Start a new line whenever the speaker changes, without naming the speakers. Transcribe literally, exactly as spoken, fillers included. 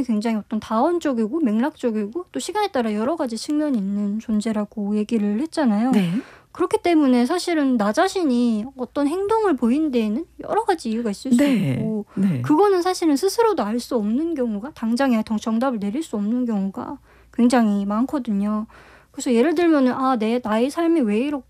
굉장히 어떤 다원적이고 맥락적이고 또 시간에 따라 여러 가지 측면이 있는 존재라고 얘기를 했잖아요.
네.
그렇기 때문에 사실은 나 자신이 어떤 행동을 보이는 데에는 여러 가지 이유가 있을 수
네.
있고
네.
그거는 사실은 스스로도 알 수 없는 경우가 당장에 정답을 내릴 수 없는 경우가 굉장히 많거든요. 그래서 예를 들면은 아, 내 나의 삶이 왜 이렇게